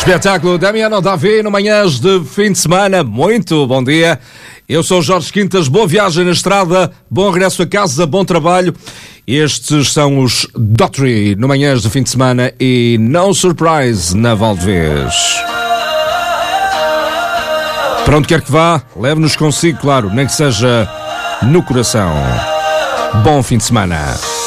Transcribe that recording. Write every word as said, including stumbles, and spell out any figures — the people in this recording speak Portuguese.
Espetáculo Damiano Davi no Manhãs de fim de semana. Muito bom dia. Eu sou Jorge Quintas. Boa viagem na estrada, bom regresso a casa, bom trabalho. Estes são os Daughtry no Manhãs de fim de semana e No Surprise na Valdevez. Para onde quer que vá, leve-nos consigo, claro, nem que seja no coração. Bom fim de semana.